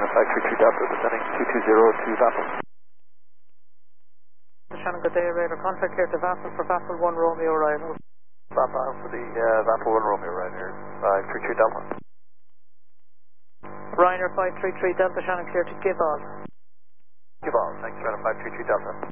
533 Delta, descending 220 to Vassal. Shannon, good day, radar contact here to Vassal for Vassal 1 Romeo arrival. Papa for the Vassal 1 Romeo right here, 533 Delta. Ryanair 533 Delta, Shannon clear to Gibbon. Gibbon, thanks, Shannon 533 Delta.